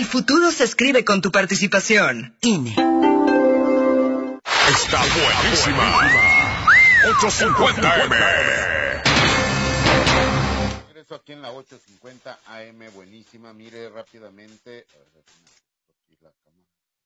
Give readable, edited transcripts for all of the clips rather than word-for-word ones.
El futuro se escribe con tu participación. INE. Está buenísima. 850M. Regreso aquí en la 850 AM, buenísima. Mire rápidamente. Aquí la cámara.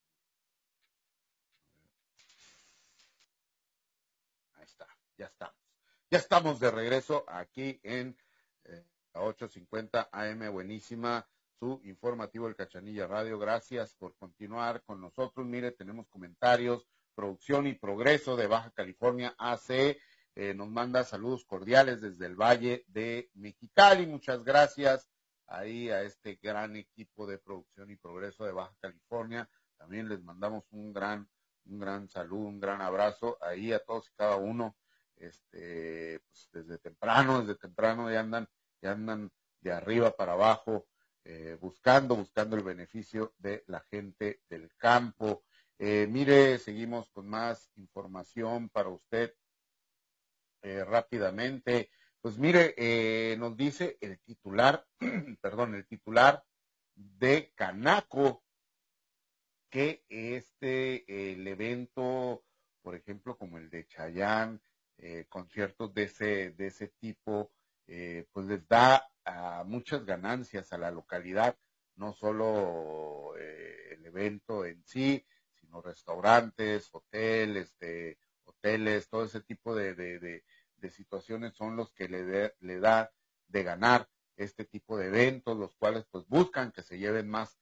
Ahí está, ya estamos. Ya estamos de regreso aquí en la 850 AM, buenísima. Su informativo El Cachanilla Radio. Gracias por continuar con nosotros. Mire, tenemos comentarios. Producción y Progreso de Baja California AC nos manda saludos cordiales desde el Valle de Mexicali. Muchas gracias ahí a este gran equipo de Producción y Progreso de Baja California. También les mandamos un gran saludo, un gran abrazo ahí a todos y cada uno. Pues desde temprano ya andan de arriba para abajo, buscando el beneficio de la gente del campo. Mire, seguimos con más información para usted rápidamente. Pues mire, nos dice el titular, el titular de Canaco, que el evento, por ejemplo, como el de Chayanne, conciertos de ese tipo, pues les da muchas ganancias a la localidad, no solo el evento en sí, sino restaurantes, hoteles, todo ese tipo de situaciones son los que le da de ganar este tipo de eventos, los cuales pues buscan que se lleven más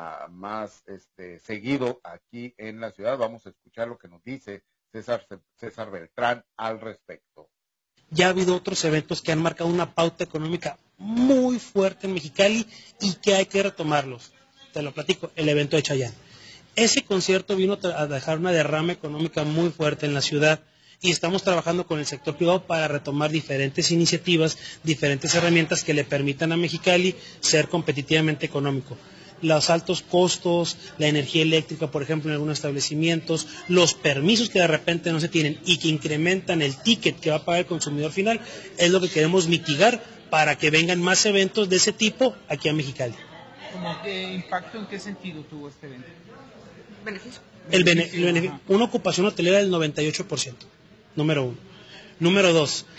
seguido aquí en la ciudad. Vamos a escuchar lo que nos dice César Beltrán al respecto. Ya ha habido otros eventos que han marcado una pauta económica muy fuerte en Mexicali y que hay que retomarlos. Te lo platico, el evento de Chayanne. Ese concierto vino a dejar una derrama económica muy fuerte en la ciudad y estamos trabajando con el sector privado para retomar diferentes iniciativas, diferentes herramientas que le permitan a Mexicali ser competitivamente económico. Los altos costos, la energía eléctrica, por ejemplo, en algunos establecimientos, los permisos que de repente no se tienen y que incrementan el ticket que va a pagar el consumidor final, es lo que queremos mitigar para que vengan más eventos de ese tipo aquí a Mexicali. ¿Cómo qué impacto, en qué sentido tuvo este evento? ¿Beneficio? El beneficio, una ocupación hotelera del 98%, número uno. Número dos,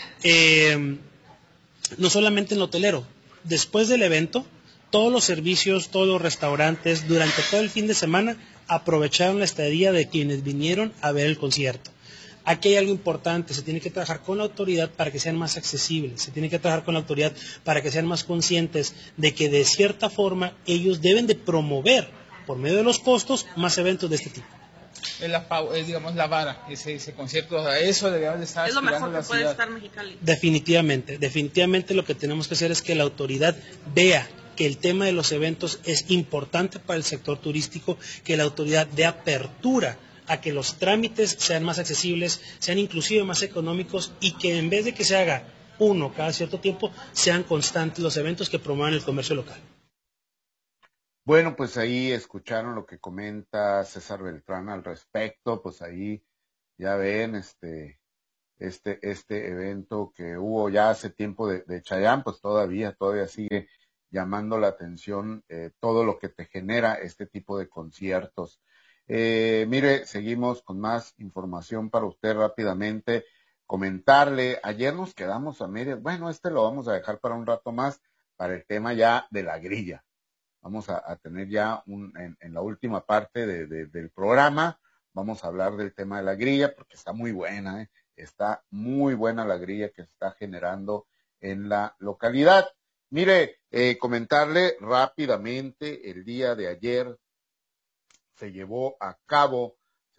no solamente en lo hotelero, después del evento, todos los servicios, todos los restaurantes, durante todo el fin de semana, aprovecharon la estadía de quienes vinieron a ver el concierto. Aquí hay algo importante, se tiene que trabajar con la autoridad para que sean más accesibles, se tiene que trabajar con la autoridad para que sean más conscientes de que de cierta forma ellos deben de promover, por medio de los costos, más eventos de este tipo. Digamos, la vara, ese concierto, eso deberíamos de estar es lo mejor que puede ciudad. estar Mexicali. Definitivamente lo que tenemos que hacer es que la autoridad vea que el tema de los eventos es importante para el sector turístico, que la autoridad dé apertura a que los trámites sean más accesibles, sean inclusive más económicos y que en vez de que se haga uno cada cierto tiempo, sean constantes los eventos que promuevan el comercio local. Bueno, pues ahí escucharon lo que comenta César Beltrán al respecto, pues ahí ya ven este evento que hubo ya hace tiempo de Chayanne, pues todavía sigue llamando la atención todo lo que te genera este tipo de conciertos. Mire, seguimos con más información para usted rápidamente. Comentarle, ayer nos quedamos a medias, bueno, lo vamos a dejar para un rato más, para el tema ya de la grilla. Vamos a tener ya en la última parte del programa, vamos a hablar del tema de la grilla, porque está muy buena, está muy buena la grilla que se está generando en la localidad. Mire, comentarle rápidamente, el día de ayer se llevó a cabo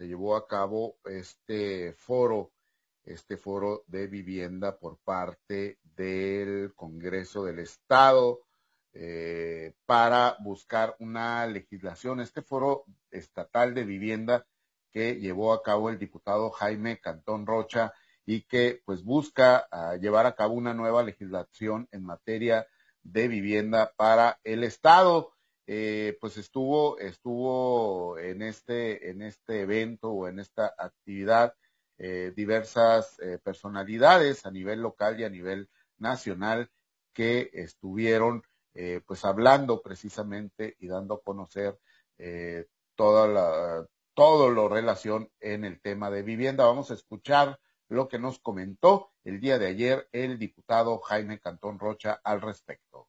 este foro de vivienda por parte del Congreso del Estado para buscar una legislación, este foro estatal de vivienda que llevó a cabo el diputado Jaime Cantón Rocha y que pues busca llevar a cabo una nueva legislación en materia de vivienda para el Estado. Pues estuvo en este evento o en esta actividad diversas personalidades a nivel local y a nivel nacional que estuvieron pues hablando precisamente y dando a conocer todo lo relación en el tema de vivienda. Vamos a escuchar lo que nos comentó el día de ayer el diputado Jaime Cantón Rocha al respecto.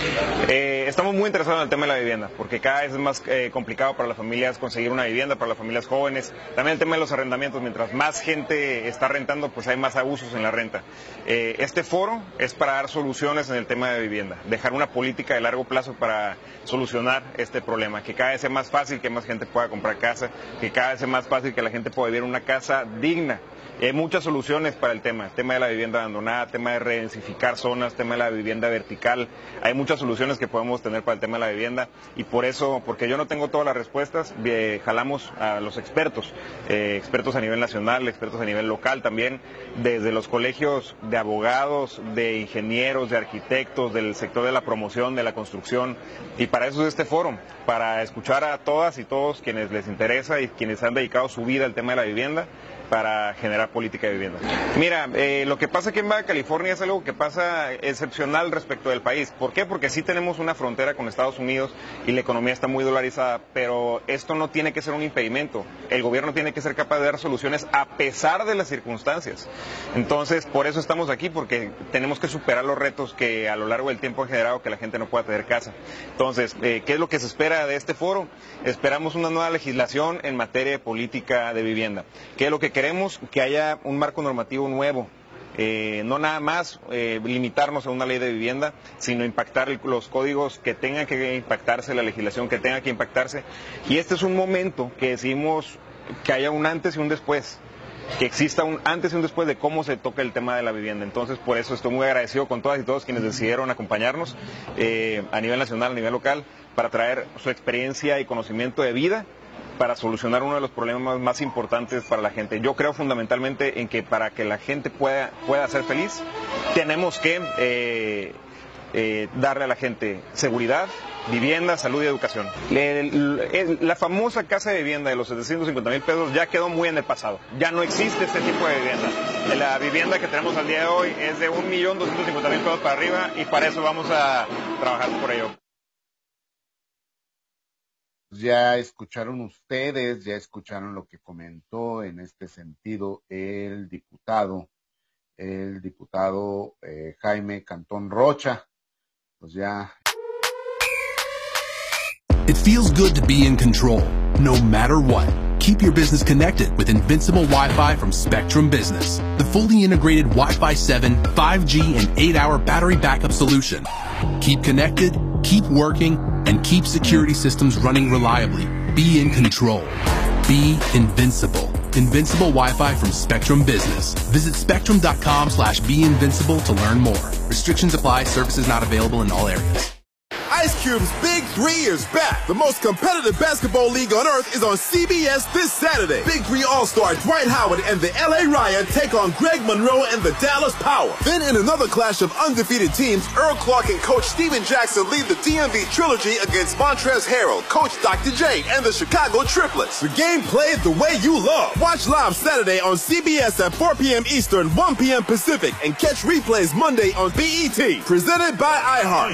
Estamos muy interesados en el tema de la vivienda, porque cada vez es más complicado para las familias conseguir una vivienda, para las familias jóvenes. También el tema de los arrendamientos, mientras más gente está rentando, pues hay más abusos en la renta. Este foro es para dar soluciones en el tema de vivienda, dejar una política de largo plazo para solucionar este problema, que cada vez sea más fácil que más gente pueda comprar casa, que cada vez sea más fácil que la gente pueda vivir en una casa digna. Hay muchas soluciones para el tema de la vivienda abandonada, tema de redensificar zonas, tema de la vivienda vertical. Hay muchas soluciones que podemos tener para el tema de la vivienda y por eso, porque yo no tengo todas las respuestas, jalamos a los expertos, expertos a nivel nacional, expertos a nivel local también, desde los colegios de abogados, de ingenieros, de arquitectos, del sector de la promoción, de la construcción, y para eso es este foro, para escuchar a todas y todos quienes les interesa y quienes han dedicado su vida al tema de la vivienda, para generar política de vivienda. Mira, lo que pasa aquí en Baja California es algo que pasa excepcional respecto del país. ¿Por qué? Porque sí tenemos una frontera con Estados Unidos y la economía está muy dolarizada, pero esto no tiene que ser un impedimento. El gobierno tiene que ser capaz de dar soluciones a pesar de las circunstancias. Entonces, por eso estamos aquí, porque tenemos que superar los retos que a lo largo del tiempo han generado que la gente no pueda tener casa. Entonces, ¿qué es lo que se espera de este foro? Esperamos una nueva legislación en materia de política de vivienda. ¿Qué es lo que queremos? Que haya un marco normativo nuevo, no nada más limitarnos a una ley de vivienda, sino impactar los códigos que tengan que impactarse, la legislación que tenga que impactarse. Y este es un momento que decidimos que haya un antes y un después, que exista un antes y un después de cómo se toca el tema de la vivienda. Entonces, por eso estoy muy agradecido con todas y todos quienes decidieron acompañarnos a nivel nacional, a nivel local, para traer su experiencia y conocimiento de vida para solucionar uno de los problemas más importantes para la gente. Yo creo fundamentalmente en que para que la gente pueda ser feliz, tenemos que darle a la gente seguridad, vivienda, salud y educación. La famosa casa de vivienda de los 750,000 pesos ya quedó muy en el pasado. Ya no existe este tipo de vivienda. La vivienda que tenemos al día de hoy es de 1,250,000 pesos para arriba y para eso vamos a trabajar por ello. Ya escucharon ustedes, ya escucharon lo que comentó en este sentido el diputado Jaime Cantón Rocha. Pues ya. It feels good to be in control, no matter what. Keep your business connected with Invincible Wi-Fi from Spectrum Business, the fully integrated Wi-Fi 7, 5G, and 8-hour battery backup solution. Keep connected, keep working, and keep security systems running reliably. Be in control. Be invincible. Invincible Wi-Fi from Spectrum Business. Visit spectrum.com/beinvincible to learn more. Restrictions apply. Services not available in all areas. Ice Cube's Big Three is back. The most competitive basketball league on earth is on CBS this Saturday. Big Three All-Star Dwight Howard and the LA Riot take on Greg Monroe and the Dallas Power. Then in another clash of undefeated teams, Earl Clark and Coach Steven Jackson lead the DMV Trilogy against Montrezl Harrell, Coach Dr. J, and the Chicago Triplets. The game played the way you love. Watch live Saturday on CBS at 4 p.m. Eastern, 1 p.m. Pacific, and catch replays Monday on BET. Presented by iHeart.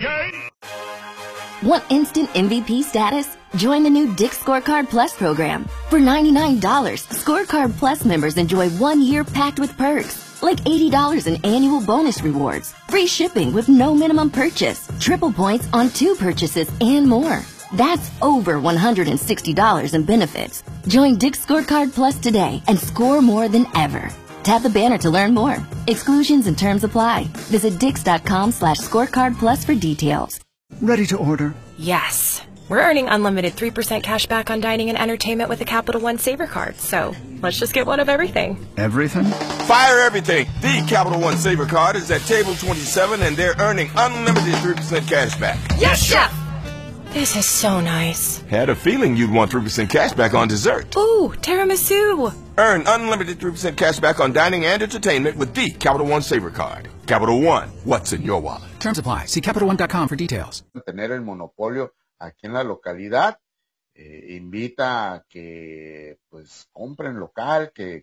Want instant MVP status? Join the new Dick's Scorecard Plus program. For $99, Scorecard Plus members enjoy 1 year packed with perks, like $80 in annual bonus rewards, free shipping with no minimum purchase, triple points on 2 purchases, and more. That's over $160 in benefits. Join Dick's Scorecard Plus today and score more than ever. Tap the banner to learn more. Exclusions and terms apply. Visit dix.com/scorecardplus for details. Ready to order? Yes. We're earning unlimited 3% cash back on dining and entertainment with a Capital One Saver card. So let's just get one of everything. Everything? Fire everything. The Capital One Saver card is at table 27 and they're earning unlimited 3% cash back. Yes, Chef! This is so nice. Had a feeling you'd want 3% cash back on dessert. Ooh, tiramisu. Earn unlimited 3% cash back on dining and entertainment with the Capital One Saver card. Capital One, what's in your wallet? Terms apply. See CapitalOne.com for details. Tener el monopolio aquí en la localidad invita a que pues compren local, que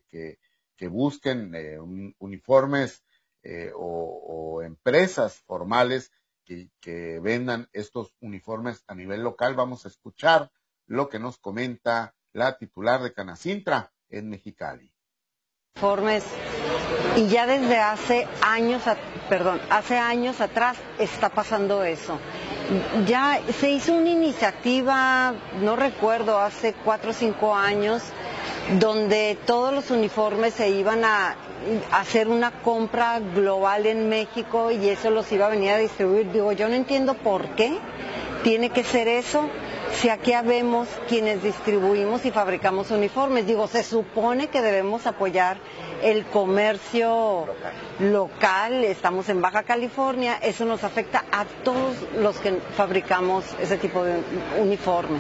busquen uniformes o empresas formales que vendan estos uniformes a nivel local. Vamos a escuchar lo que nos comenta la titular de Canacintra en Mexicali. Uniformes, y ya desde hace años atrás está pasando eso. Ya se hizo una iniciativa, no recuerdo, hace 4 o 5 años, donde todos los uniformes se iban a hacer una compra global en México y eso los iba a venir a distribuir. Digo, yo no entiendo por qué tiene que ser eso, si aquí habemos quienes distribuimos y fabricamos uniformes. Digo, se supone que debemos apoyar el comercio local. Estamos en Baja California, eso nos afecta a todos los que fabricamos ese tipo de uniformes.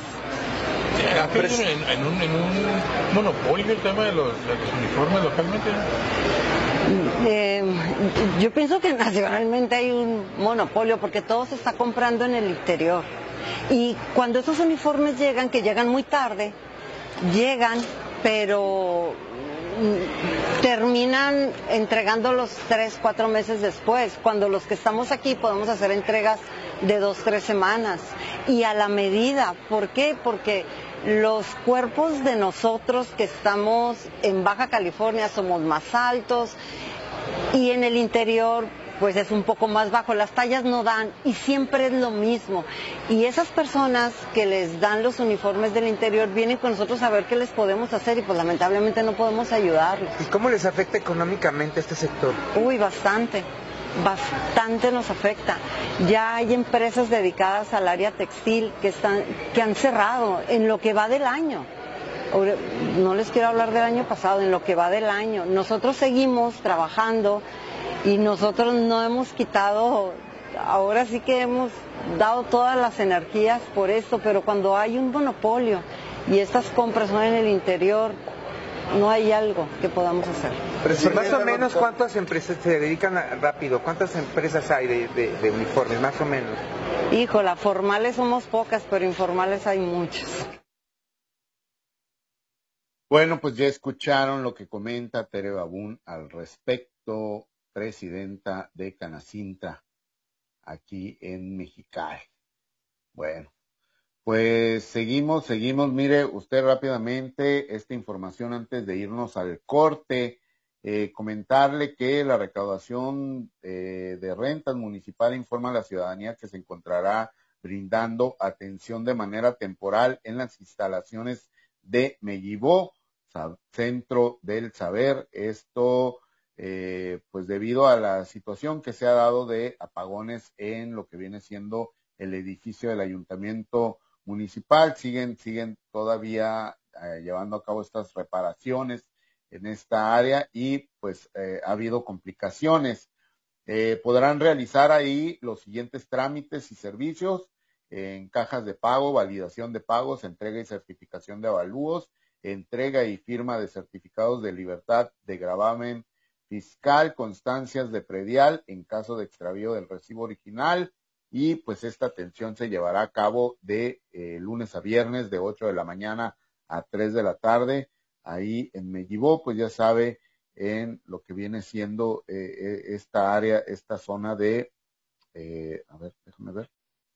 ¿En un monopolio el tema de los uniformes localmente? Yo pienso que nacionalmente hay un monopolio porque todo se está comprando en el interior. Y cuando esos uniformes llegan, que llegan muy tarde, pero terminan entregándolos 3, 4 meses después, cuando los que estamos aquí podemos hacer entregas de 2, 3 semanas y a la medida. ¿Por qué? Porque los cuerpos de nosotros que estamos en Baja California somos más altos y en el interior pues es un poco más bajo, las tallas no dan y siempre es lo mismo. Y esas personas que les dan los uniformes del interior vienen con nosotros a ver qué les podemos hacer y pues lamentablemente no podemos ayudarlos. ¿Y cómo les afecta económicamente este sector? Uy, bastante nos afecta. Ya hay empresas dedicadas al área textil que han cerrado en lo que va del año. No les quiero hablar del año pasado, en lo que va del año. Nosotros seguimos trabajando y nosotros no hemos quitado, ahora sí que hemos dado todas las energías por esto, pero cuando hay un monopolio y estas compras son en el interior, no hay algo que podamos hacer. Pero más o menos, ¿cuántas empresas se dedican rápido? ¿Cuántas empresas hay de uniformes, más o menos? Híjola, formales somos pocas, pero informales hay muchas. Bueno, pues ya escucharon lo que comenta Tere Babún al respecto, presidenta de Canacintra, aquí en Mexicali. Bueno, pues seguimos. Mire usted rápidamente esta información antes de irnos al corte. Comentarle que la recaudación de rentas municipal informa a la ciudadanía que se encontrará brindando atención de manera temporal en las instalaciones de Mellibó, Centro del Saber. Esto pues debido a la situación que se ha dado de apagones en lo que viene siendo el edificio del ayuntamiento municipal. Siguen todavía llevando a cabo estas reparaciones en esta área y pues ha habido complicaciones. Podrán realizar ahí los siguientes trámites y servicios en cajas de pago, validación de pagos, entrega y certificación de avalúos, entrega y firma de certificados de libertad de gravamen fiscal, constancias de predial en caso de extravío del recibo original, y pues esta atención se llevará a cabo de lunes a viernes de 8 de la mañana a 3 de la tarde, ahí en Mellibó, pues ya sabe, en lo que viene siendo esta área, esta zona de, a ver, déjame ver,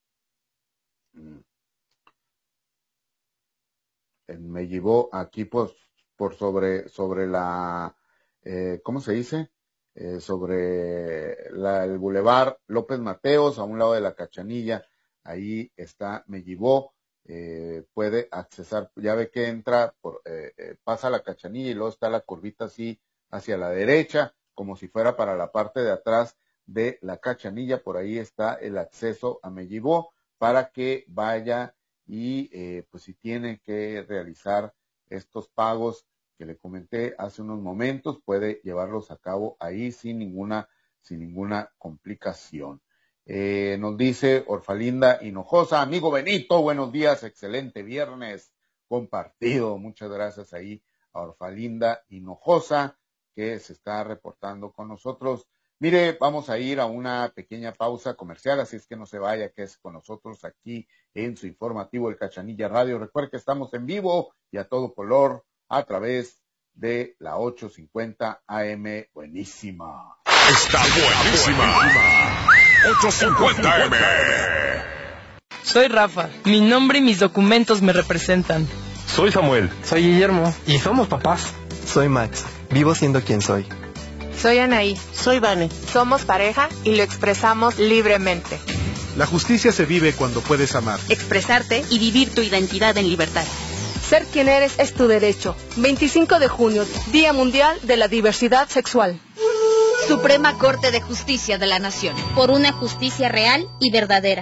en Mellibó, aquí pues por sobre la, ¿cómo se dice? Sobre el Boulevard López Mateos, a un lado de la Cachanilla, ahí está Mellibó, puede accesar, ya ve que entra, pasa la Cachanilla y luego está la curvita así hacia la derecha, como si fuera para la parte de atrás de la Cachanilla, por ahí está el acceso a Mellibó, para que vaya y pues si tiene que realizar estos pagos que le comenté hace unos momentos, puede llevarlos a cabo ahí sin ninguna complicación. Nos dice Orfalinda Hinojosa, amigo Benito, buenos días, excelente viernes compartido. Muchas gracias ahí a Orfalinda Hinojosa, que se está reportando con nosotros. Mire, vamos a ir a una pequeña pausa comercial, así es que no se vaya, que es con nosotros aquí en su informativo El Cachanilla Radio. Recuerde que estamos en vivo y a todo color a través de la 850 AM. Buenísima. Está buenísima. 850M. Soy Rafa. Mi nombre y mis documentos me representan. Soy Samuel. Soy Guillermo. Y somos papás. Soy Max. Vivo siendo quien soy. Soy Anaí. Soy Vane. Somos pareja y lo expresamos libremente. La justicia se vive cuando puedes amar, expresarte y vivir tu identidad en libertad. Ser quien eres es tu derecho. 25 de junio, Día Mundial de la Diversidad Sexual. Suprema Corte de Justicia de la Nación. Por una justicia real y verdadera.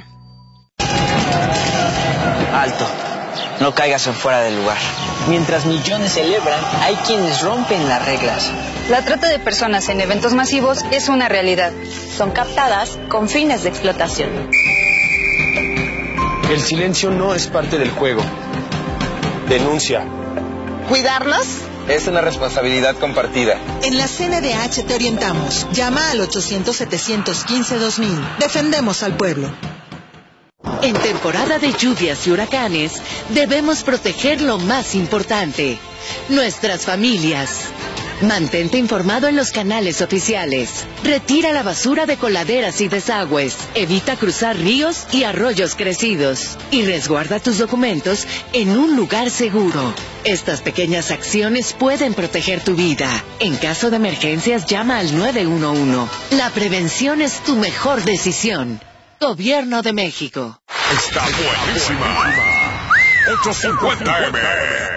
Alto. No caigas en fuera del lugar. Mientras millones celebran, hay quienes rompen las reglas. La trata de personas en eventos masivos es una realidad. Son captadas con fines de explotación. El silencio no es parte del juego. Denuncia. ¿Cuidarlos? Es una responsabilidad compartida. En la CNDH te orientamos. Llama al 800-715-2000. Defendemos al pueblo. En temporada de lluvias y huracanes, debemos proteger lo más importante, nuestras familias. Mantente informado en los canales oficiales. Retira la basura de coladeras y desagües. Evita cruzar ríos y arroyos crecidos. Y resguarda tus documentos en un lugar seguro. Estas pequeñas acciones pueden proteger tu vida. En caso de emergencias, llama al 911. La prevención es tu mejor decisión. Gobierno de México. Está buenísima. 850M.